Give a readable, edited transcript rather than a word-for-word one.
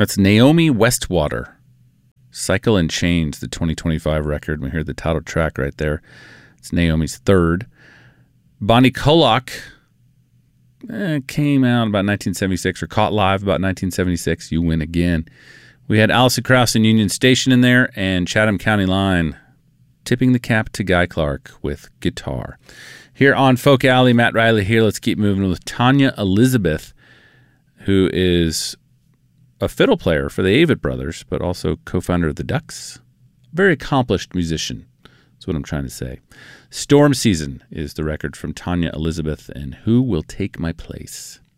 That's Naomi Westwater. Cycle and Chains, the 2025 record. We hear the title track right there. It's Naomi's third. Bonnie Kolak came out about 1976, or caught live about 1976. You Win Again. We had Alison Krauss and Union Station in there, and Chatham County Line, tipping the cap to Guy Clark with Guitar. Here on Folk Alley, Matt Riley here. Let's keep moving with Tanya Elizabeth, who is a fiddle player for the Avett Brothers, but also co-founder of the Ducks. Very accomplished musician. That's what I'm trying to say. Storm Season is the record from Tanya Elizabeth, and Who Will Take My Place?